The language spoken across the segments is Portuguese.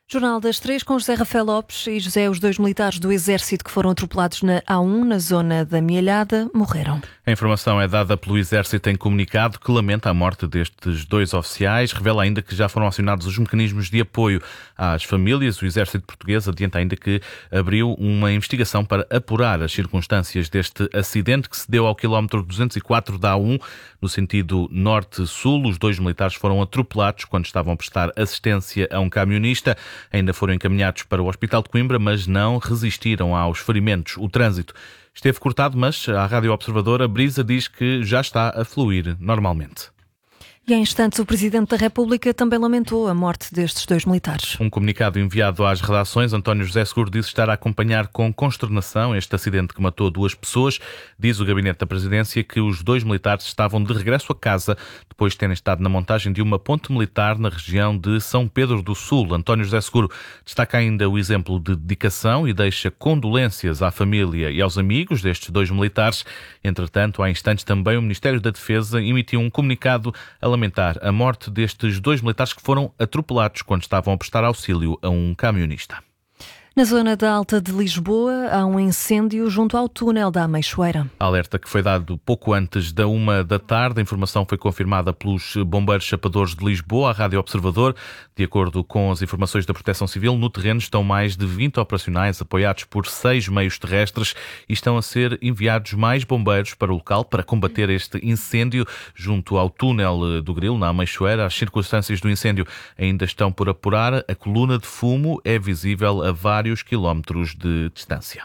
Jornal das Três com José Rafael Lopes e José. Os dois militares do Exército que foram atropelados na A1, na zona da Mielhada, morreram. A informação é dada pelo Exército em comunicado que lamenta a morte destes dois oficiais. Revela ainda que já foram acionados os mecanismos de apoio às famílias. O Exército português adianta ainda que abriu uma investigação para apurar as circunstâncias deste acidente que se deu ao quilómetro 204 da A1, no sentido norte-sul. Os dois militares foram atropelados quando estavam a prestar assistência a um camionista. Ainda foram encaminhados para o Hospital de Coimbra, mas não resistiram aos ferimentos. O trânsito esteve cortado, mas a Rádio Observador, a Brisa, diz que já está a fluir normalmente. E em instantes o Presidente da República também lamentou a morte destes dois militares. Um comunicado enviado às redações, António José Seguro disse estar a acompanhar com consternação este acidente que matou duas pessoas. Diz o Gabinete da Presidência que os dois militares estavam de regresso a casa depois de terem estado na montagem de uma ponte militar na região de São Pedro do Sul. António José Seguro destaca ainda o exemplo de dedicação e deixa condolências à família e aos amigos destes dois militares. Entretanto, há instantes também o Ministério da Defesa emitiu um comunicado a lamentar a morte destes dois militares que foram atropelados quando estavam a prestar auxílio a um camionista. Na zona da Alta de Lisboa, há um incêndio junto ao túnel da Ameixoeira. Alerta que foi dado pouco antes da 1 da tarde. A informação foi confirmada pelos bombeiros chapadores de Lisboa, à Rádio Observador. De acordo com as informações da Proteção Civil, no terreno estão mais de 20 operacionais apoiados por 6 meios terrestres e estão a ser enviados mais bombeiros para o local para combater este incêndio junto ao túnel do Grilo, na Ameixoeira. As circunstâncias do incêndio ainda estão por apurar. A coluna de fumo é visível a vários quilómetros de distância.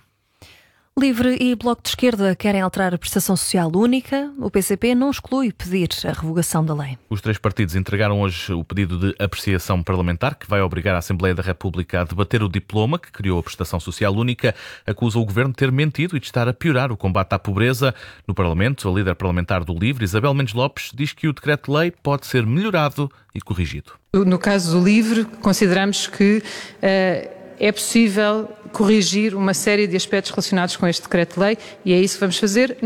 Livre e Bloco de Esquerda querem alterar a prestação social única. O PCP não exclui pedir a revogação da lei. Os três partidos entregaram hoje o pedido de apreciação parlamentar que vai obrigar a Assembleia da República a debater o diploma que criou a prestação social única. Acusa o governo de ter mentido e de estar a piorar o combate à pobreza. No Parlamento, a líder parlamentar do Livre, Isabel Mendes Lopes, diz que o decreto-lei pode ser melhorado e corrigido. No caso do Livre, consideramos que é possível corrigir uma série de aspectos relacionados com este decreto-lei e é isso que vamos fazer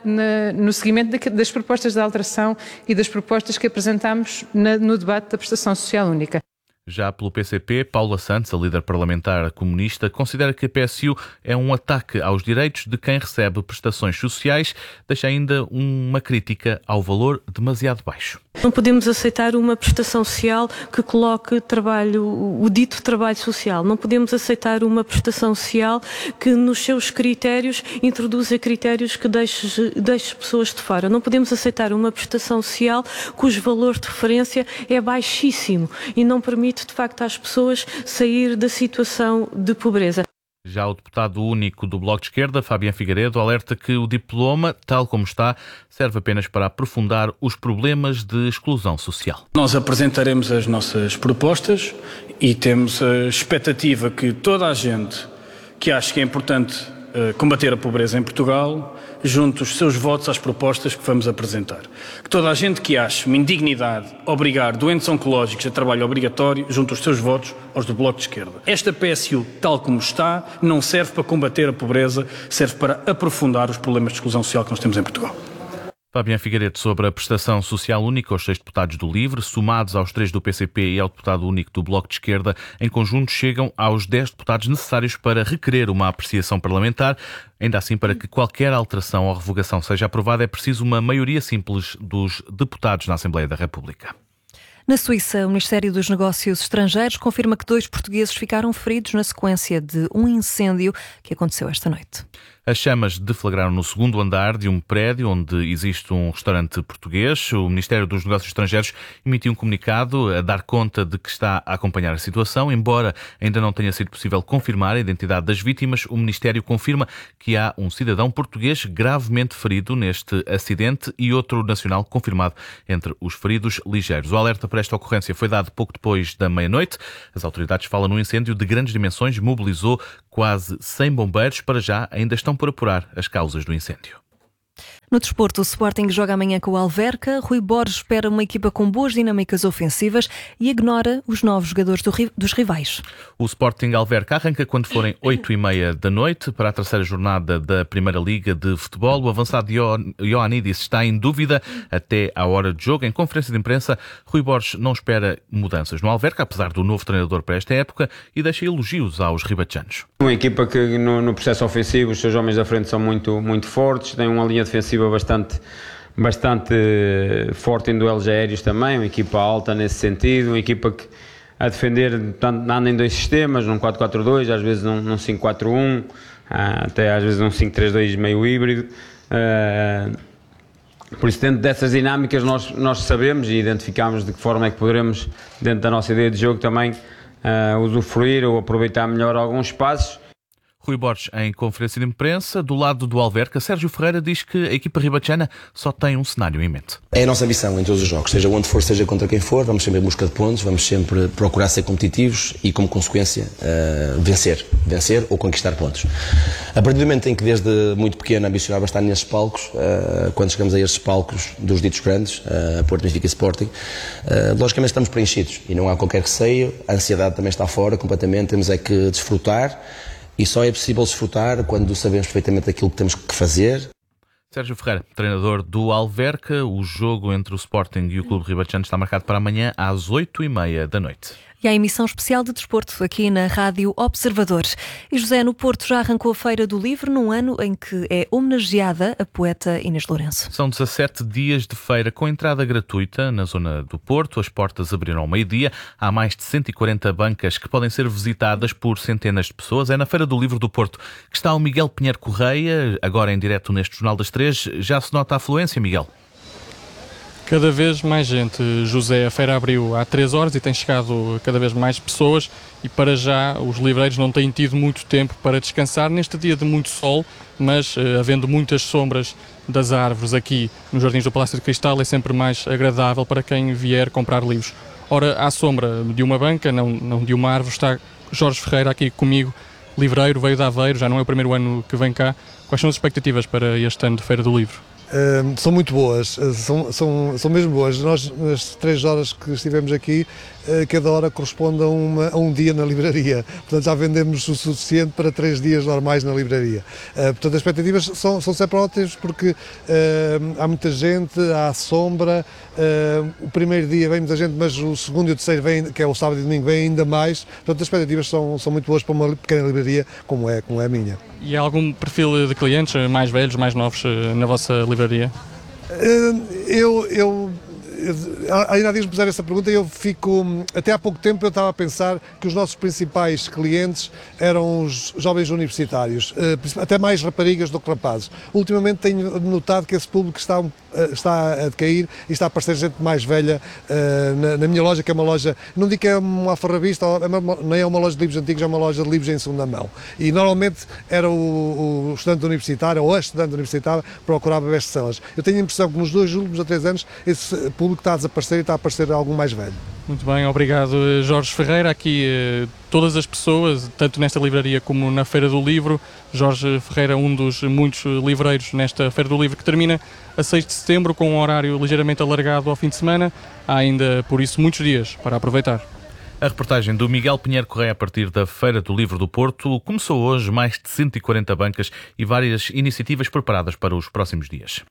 no seguimento das propostas de alteração e das propostas que apresentamos no debate da prestação social única. Já pelo PCP, Paula Santos, a líder parlamentar comunista, considera que a PSU é um ataque aos direitos de quem recebe prestações sociais. Deixa ainda uma crítica ao valor demasiado baixo. Não podemos aceitar uma prestação social que coloque o dito trabalho social. Não podemos aceitar uma prestação social que nos seus critérios introduza critérios que deixe pessoas de fora. Não podemos aceitar uma prestação social cujo valor de referência é baixíssimo e não permite de facto às pessoas sair da situação de pobreza. Já o deputado único do Bloco de Esquerda, Fabián Figueiredo, alerta que o diploma, tal como está, serve apenas para aprofundar os problemas de exclusão social. Nós apresentaremos as nossas propostas e temos a expectativa que toda a gente que acha que é importante combater a pobreza em Portugal junte os seus votos às propostas que vamos apresentar. Que toda a gente que acha uma indignidade obrigar doentes oncológicos a trabalho obrigatório junte os seus votos aos do Bloco de Esquerda. Esta PSU, tal como está, não serve para combater a pobreza, serve para aprofundar os problemas de exclusão social que nós temos em Portugal. Fabián Figueiredo sobre a prestação social única aos 6 deputados do Livre, somados aos 3 do PCP e ao deputado único do Bloco de Esquerda, em conjunto chegam aos 10 deputados necessários para requerer uma apreciação parlamentar. Ainda assim, para que qualquer alteração ou revogação seja aprovada, é preciso uma maioria simples dos deputados na Assembleia da República. Na Suíça, o Ministério dos Negócios Estrangeiros confirma que 2 portugueses ficaram feridos na sequência de um incêndio que aconteceu esta noite. As chamas deflagraram no segundo andar de um prédio onde existe um restaurante português. O Ministério dos Negócios Estrangeiros emitiu um comunicado a dar conta de que está a acompanhar a situação. Embora ainda não tenha sido possível confirmar a identidade das vítimas, o Ministério confirma que há um cidadão português gravemente ferido neste acidente e outro nacional confirmado entre os feridos ligeiros. O alerta para esta ocorrência foi dado pouco depois da meia-noite. As autoridades falam num incêndio de grandes dimensões, mobilizou quase 100 bombeiros. Para já, ainda estão por apurar as causas do incêndio. No desporto, o Sporting joga amanhã com o Alverca. Rui Borges espera uma equipa com boas dinâmicas ofensivas e ignora os novos jogadores dos rivais. O Sporting Alverca arranca quando forem 8h30 da noite para a terceira jornada da Primeira Liga de Futebol. O avançado Ioannidis está em dúvida até à hora de jogo. Em conferência de imprensa, Rui Borges não espera mudanças no Alverca, apesar do novo treinador para esta época, e deixa elogios aos ribatejanos. Uma equipa que no processo ofensivo os seus homens da frente são muito fortes, tem uma linha defensiva bastante forte em duelos aéreos também, uma equipa alta nesse sentido, uma equipa que a defender anda em dois sistemas, num 4-4-2, às vezes num 5-4-1, até às vezes num 5-3-2 meio híbrido. Por isso, dentro dessas dinâmicas, nós sabemos e identificamos de que forma é que poderemos, dentro da nossa ideia de jogo, também usufruir ou aproveitar melhor alguns espaços. Rui Borges, em conferência de imprensa, do lado do Alverca, Sérgio Ferreira diz que a equipa ribatejana só tem um cenário em mente. É a nossa ambição em todos os jogos, seja onde for, seja contra quem for, vamos sempre em busca de pontos, vamos sempre procurar ser competitivos e, como consequência, vencer ou conquistar pontos. A partir do momento em que, desde muito pequeno, ambicionava estar nesses palcos, quando chegamos a estes palcos dos ditos grandes, Porto, Benfica e Sporting, logicamente estamos preenchidos e não há qualquer receio, a ansiedade também está fora completamente, temos é que desfrutar. E só é possível desfrutar quando sabemos perfeitamente aquilo que temos que fazer. Sérgio Ferreira, treinador do Alverca. O jogo entre o Sporting e o Clube Ribatejano está marcado para amanhã às 8h30 da noite. E há emissão especial de desporto aqui na Rádio Observador. E José, no Porto já arrancou a Feira do Livro num ano em que é homenageada a poeta Inês Lourenço. São 17 dias de feira com entrada gratuita na zona do Porto. As portas abriram ao meio-dia. Há mais de 140 bancas que podem ser visitadas por centenas de pessoas. É na Feira do Livro do Porto que está o Miguel Pinheiro Correia, agora em direto neste Jornal das 3. Já se nota a afluência, Miguel? Cada vez mais gente, José. A feira abriu há 3 horas e tem chegado cada vez mais pessoas e para já os livreiros não têm tido muito tempo para descansar neste dia de muito sol, mas havendo muitas sombras das árvores aqui nos Jardins do Palácio de Cristal é sempre mais agradável para quem vier comprar livros. Ora, à sombra de uma banca, não de uma árvore, está Jorge Ferreira aqui comigo, livreiro, veio de Aveiro, já não é o primeiro ano que vem cá. Quais são as expectativas para este ano de Feira do Livro? São muito boas, são mesmo boas. Nós, nas 3 horas que estivemos aqui, cada hora corresponde a um dia na livraria. Portanto, já vendemos o suficiente para 3 dias normais na livraria. Portanto, as expectativas são sempre ótimas porque há muita gente, há sombra. O primeiro dia vem muita gente, mas o segundo e o terceiro, que é o sábado e domingo, vem ainda mais. Portanto, as expectativas são muito boas para uma pequena livraria como é a minha. E há algum perfil de clientes mais velhos, mais novos na vossa livraria? Ainda há dias me puseram essa pergunta e eu fico... Até há pouco tempo eu estava a pensar que os nossos principais clientes eram os jovens universitários, até mais raparigas do que rapazes. Ultimamente tenho notado que esse público está a decair e está a aparecer gente mais velha na minha loja, que é uma loja, não digo que é uma alfarrabista, nem é uma loja de livros antigos, é uma loja de livros em segunda mão. E normalmente era o estudante universitário ou a estudante universitária que procurava best-sellers. Eu tenho a impressão que nos 2 últimos ou 3 anos esse público está a desaparecer e está a aparecer algo mais velho. Muito bem, obrigado Jorge Ferreira. Aqui todas as pessoas, tanto nesta livraria como na Feira do Livro. Jorge Ferreira, um dos muitos livreiros nesta Feira do Livro que termina a 6 de setembro com um horário ligeiramente alargado ao fim de semana. Há ainda, por isso, muitos dias para aproveitar. A reportagem do Miguel Pinheiro Correia a partir da Feira do Livro do Porto. Começou hoje, mais de 140 bancas e várias iniciativas preparadas para os próximos dias.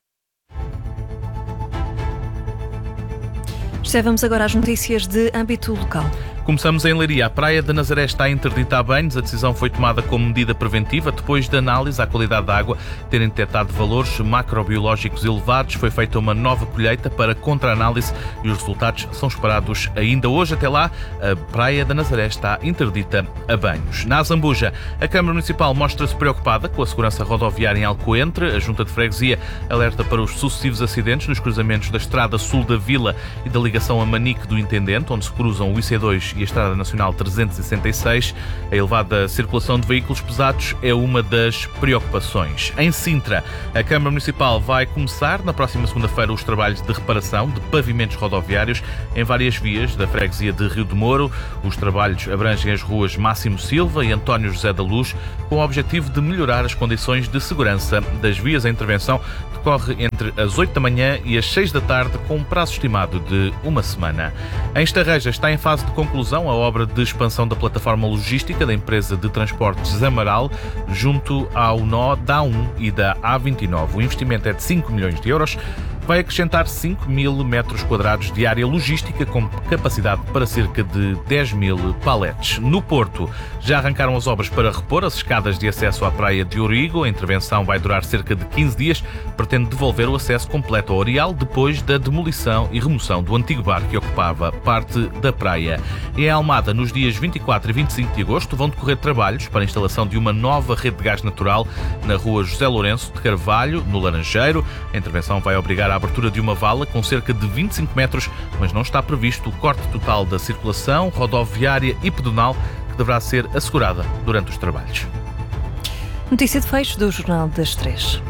Vamos agora às notícias de âmbito local. Começamos em Leiria. A Praia da Nazaré está interdita a banhos. A decisão foi tomada como medida preventiva depois de análise à qualidade da água terem detectado valores macrobiológicos elevados. Foi feita uma nova colheita para contra-análise e os resultados são esperados ainda hoje. Até lá, a Praia da Nazaré está interdita a banhos. Na Azambuja, a Câmara Municipal mostra-se preocupada com a segurança rodoviária em Alcoentre. A Junta de Freguesia alerta para os sucessivos acidentes nos cruzamentos da Estrada Sul da Vila e da ligação a Manique do Intendente, onde se cruzam o IC2 e a Estrada Nacional 366. A elevada circulação de veículos pesados é uma das preocupações. Em Sintra, a Câmara Municipal vai começar na próxima segunda-feira os trabalhos de reparação de pavimentos rodoviários em várias vias da freguesia de Rio de Moro. Os trabalhos abrangem as ruas Máximo Silva e António José da Luz, com o objetivo de melhorar as condições de segurança das vias. A intervenção decorre entre as 8 da manhã e as 6 da tarde, com um prazo estimado de uma semana. Em Estarreja está em fase de conclusão a obra de expansão da plataforma logística da empresa de transportes Amaral, junto ao nó da A1 e da A29. O investimento é de 5 milhões de euros. Vai acrescentar 5.000 metros quadrados de área logística, com capacidade para cerca de 10.000 paletes. No Porto, já arrancaram as obras para repor as escadas de acesso à praia de Origo. A intervenção vai durar cerca de 15 dias. Pretende devolver o acesso completo ao areal depois da demolição e remoção do antigo bar que ocupava parte da praia. Em Almada, nos dias 24 e 25 de agosto, vão decorrer trabalhos para a instalação de uma nova rede de gás natural na rua José Lourenço de Carvalho, no Laranjeiro. A intervenção vai obrigar a abertura de uma vala com cerca de 25 metros, mas não está previsto o corte total da circulação rodoviária e pedonal, que deverá ser assegurada durante os trabalhos. Notícia de fecho do Jornal das 3.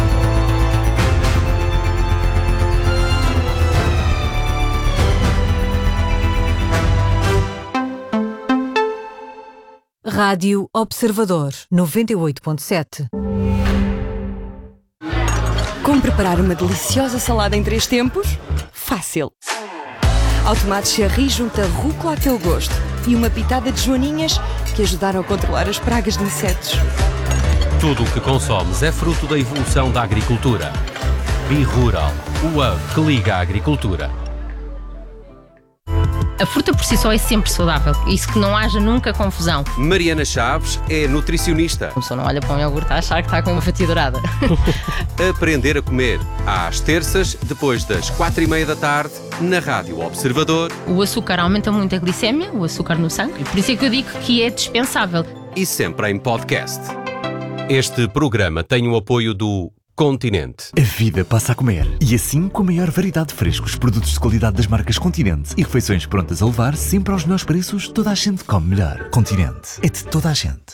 Rádio Observador 98.7. Como preparar uma deliciosa salada em 3 tempos? Fácil! Ao tomate cherry junta rúcula a teu gosto e uma pitada de joaninhas que ajudaram a controlar as pragas de insetos. Tudo o que consomes é fruto da evolução da agricultura. B-Rural, o hub que liga a agricultura. A fruta por si só é sempre saudável, isso que não haja nunca confusão. Mariana Chaves é nutricionista. A pessoa não olha para um iogurte a achar que está com uma fatia dourada. Aprender a comer, às terças, depois das 4:30 da tarde, na Rádio Observador. O açúcar aumenta muito a glicémia, o açúcar no sangue, e por isso é que eu digo que é dispensável. E sempre em podcast. Este programa tem o apoio do Continente. A vida passa a comer. E assim, com a maior variedade de frescos, produtos de qualidade das marcas Continente e refeições prontas a levar, sempre aos melhores preços, toda a gente come melhor. Continente. É de toda a gente.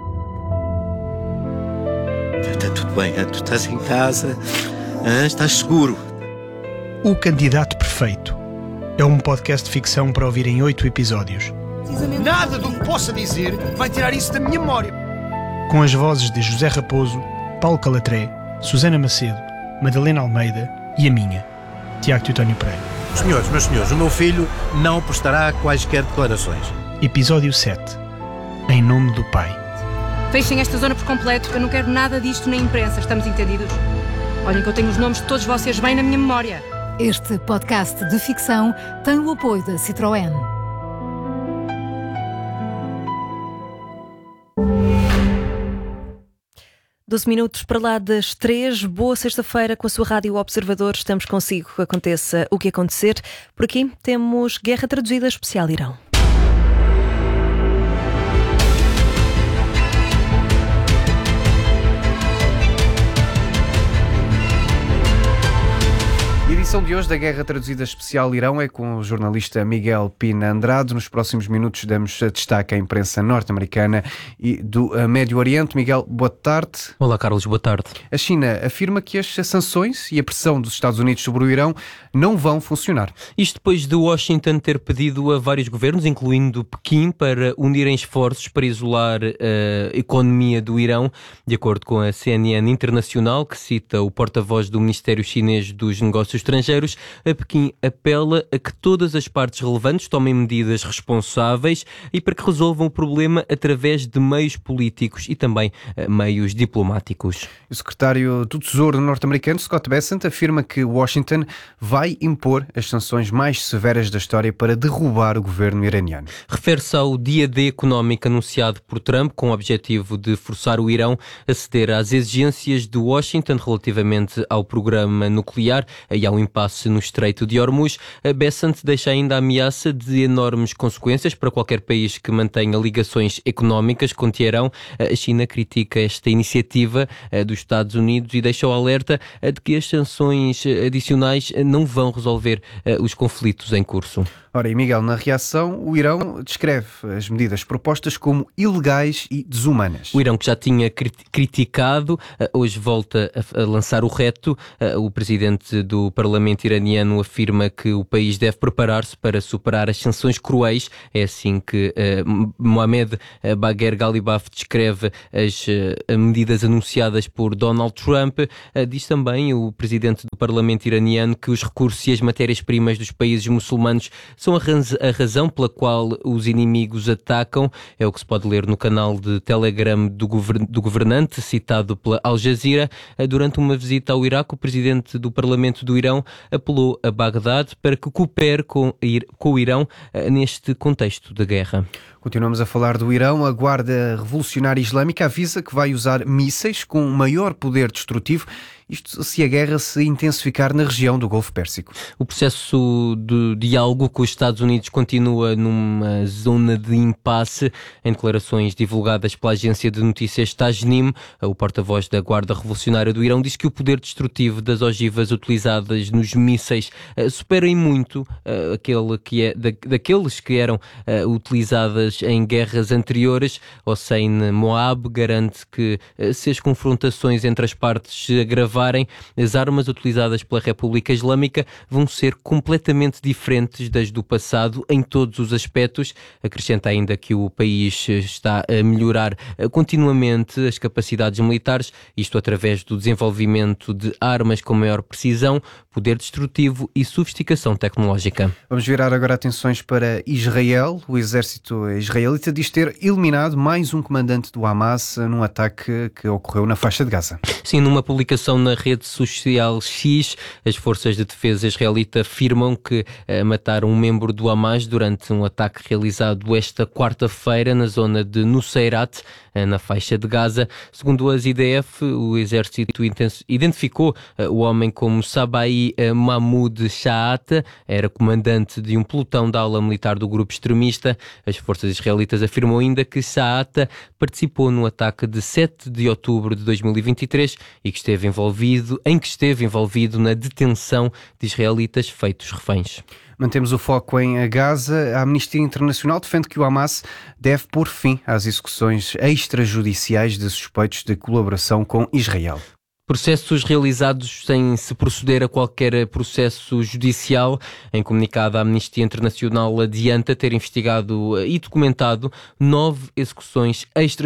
Está tudo bem. Tu estás em casa. Estás seguro. O Candidato Perfeito é um podcast de ficção para ouvir em 8 episódios. Nada do que possa dizer vai tirar isso da minha memória. Com as vozes de José Raposo, Paulo Calatré, Susana Macedo, Madalena Almeida e a minha, Tiago Teutónio Pereira. Senhores, meus senhores, o meu filho não prestará quaisquer declarações. Episódio 7. Em nome do Pai. Fechem esta zona por completo. Eu não quero nada disto na imprensa. Estamos entendidos? Olhem que eu tenho os nomes de todos vocês bem na minha memória. Este podcast de ficção tem o apoio da Citroën. Doze minutos para lá das 3. Boa sexta-feira com a sua Rádio Observador. Estamos consigo, aconteça o que acontecer. Por aqui temos Guerra Traduzida Especial Irão. A edição de hoje da Guerra Traduzida Especial Irão é com o jornalista Miguel Pina Andrade. Nos próximos minutos damos destaque à imprensa norte-americana e do Médio Oriente. Miguel, boa tarde. Olá, Carlos, boa tarde. A China afirma que as sanções e a pressão dos Estados Unidos sobre o Irão não vão funcionar. Isto depois de Washington ter pedido a vários governos, incluindo Pequim, para unirem esforços para isolar a economia do Irão. De acordo com a CNN Internacional, que cita o porta-voz do Ministério Chinês dos Negócios Estrangeiros, a Pequim apela a que todas as partes relevantes tomem medidas responsáveis e para que resolvam o problema através de meios políticos e também meios diplomáticos. O secretário do Tesouro norte-americano, Scott Bessent, afirma que Washington vai impor as sanções mais severas da história para derrubar o governo iraniano. Refere-se ao dia D económico anunciado por Trump, com o objetivo de forçar o Irão a ceder às exigências de Washington relativamente ao programa nuclear e há um impasse no Estreito de Hormuz. A Bessant deixa ainda a ameaça de enormes consequências para qualquer país que mantenha ligações económicas com Teherão. A China critica esta iniciativa dos Estados Unidos e deixa o alerta de que as sanções adicionais não vão resolver os conflitos em curso. Ora, e Miguel, na reação, o Irão descreve as medidas propostas como ilegais e desumanas. O Irão, que já tinha criticado, hoje volta a lançar o reto. O presidente do Parlamento iraniano afirma que o país deve preparar-se para superar as sanções cruéis. É assim que Mohamed Bagher Ghalibaf descreve as medidas anunciadas por Donald Trump. Diz também o presidente do Parlamento iraniano que os recursos e as matérias-primas dos países muçulmanos são a razão pela qual os inimigos atacam. É o que se pode ler no canal de Telegram do governante, citado pela Al Jazeera. Durante uma visita ao Iraque, o presidente do Parlamento do Irão apelou a Bagdade para que coopere com o Irão neste contexto de guerra. Continuamos a falar do Irão. A Guarda Revolucionária Islâmica avisa que vai usar mísseis com maior poder destrutivo, isto se a guerra se intensificar na região do Golfo Pérsico. O processo de diálogo com os Estados Unidos continua numa zona de impasse. Em declarações divulgadas pela agência de notícias Tasnim, o porta-voz da Guarda Revolucionária do Irão diz que o poder destrutivo das ogivas utilizadas nos mísseis supera em muito daqueles que eram utilizadas em guerras anteriores. Hossein Moab garante que se as confrontações entre as partes se agravarem, as armas utilizadas pela República Islâmica vão ser completamente diferentes das do passado em todos os aspectos. Acrescenta ainda que o país está a melhorar continuamente as capacidades militares, isto através do desenvolvimento de armas com maior precisão, poder destrutivo e sofisticação tecnológica. Vamos virar agora atenções para Israel. O exército israelita diz ter eliminado mais um comandante do Hamas num ataque que ocorreu na faixa de Gaza. Sim, numa publicação na rede social X, as forças de defesa israelita afirmam que mataram um membro do Hamas durante um ataque realizado esta quarta-feira na zona de Nuseirat, na faixa de Gaza. Segundo as IDF, o exército identificou o homem como Sabai Mahmoud Shaat, era comandante de um pelotão da ala militar do grupo extremista. As forças israelitas afirmam ainda que Shaat participou no ataque de 7 de outubro de 2023 e que esteve envolvido na detenção de israelitas feitos reféns. Mantemos o foco em Gaza. A Amnistia Internacional defende que o Hamas deve pôr fim às execuções extrajudiciais de suspeitos de colaboração com Israel. Processos realizados sem se proceder a qualquer processo judicial. Em comunicado, a Amnistia Internacional adianta ter investigado e documentado 9 execuções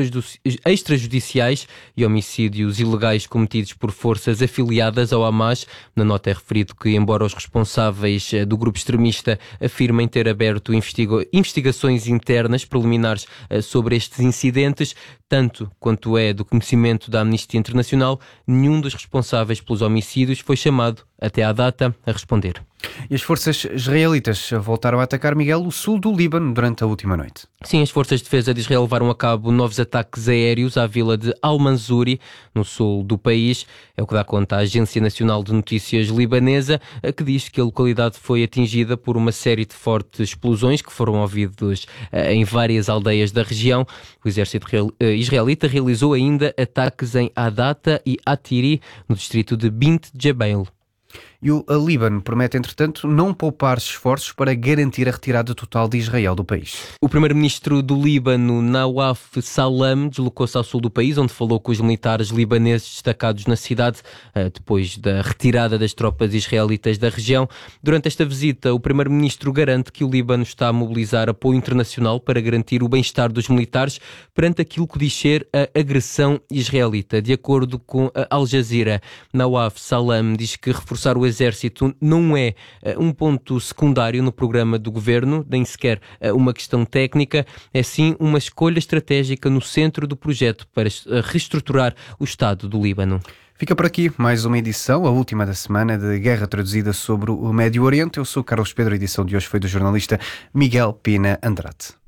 extrajudiciais e homicídios ilegais cometidos por forças afiliadas ao Hamas. Na nota é referido que, embora os responsáveis do grupo extremista afirmem ter aberto investigações internas preliminares sobre estes incidentes, tanto quanto é do conhecimento da Amnistia Internacional, nenhum dos responsáveis pelos homicídios foi chamado, até à data, a responder. E as forças israelitas voltaram a atacar, Miguel, o sul do Líbano durante a última noite. Sim, as forças de defesa de Israel levaram a cabo novos ataques aéreos à vila de Al-Manzouri, no sul do país. É o que dá conta a Agência Nacional de Notícias libanesa, que diz que a localidade foi atingida por uma série de fortes explosões que foram ouvidas em várias aldeias da região. O exército israelita realizou ainda ataques em Adata e Atiri, no distrito de Bint Jbeil. E o Líbano promete, entretanto, não poupar esforços para garantir a retirada total de Israel do país. O primeiro-ministro do Líbano, Nawaf Salam, deslocou-se ao sul do país, onde falou com os militares libaneses destacados na cidade, depois da retirada das tropas israelitas da região. Durante esta visita, o primeiro-ministro garante que o Líbano está a mobilizar apoio internacional para garantir o bem-estar dos militares perante aquilo que diz ser a agressão israelita. De acordo com a Al Jazeera, Nawaf Salam diz que reforçar o exército não é um ponto secundário no programa do governo, nem sequer uma questão técnica, é sim uma escolha estratégica no centro do projeto para reestruturar o Estado do Líbano. Fica por aqui mais uma edição, a última da semana, de Guerra Traduzida sobre o Médio Oriente. Eu sou Carlos Pedro, a edição de hoje foi do jornalista Miguel Pina Andrade.